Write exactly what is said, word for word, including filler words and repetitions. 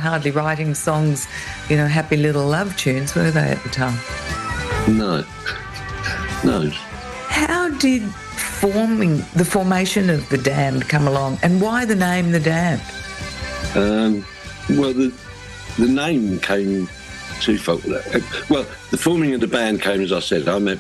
hardly writing songs, you know, happy little love tunes, were they, at the time? No. No. How did forming the formation of the Damned come along, and why the name The Damned? Um, well, the the name came twofold. Well, the forming of the band came, as I said, I met